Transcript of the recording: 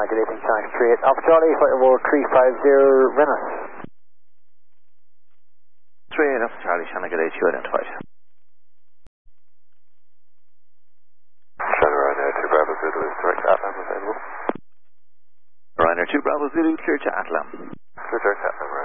modulating China 38. Alpha Charlie, flight level 350, Rennes. 38, Alpha Charlie, China Gate 8, you identified. China Ryanair 2 Bravo Zulu is direct Atlam available. Ryanair 2 Bravo Zulu, clear to Atlam. Clear direct Atlam.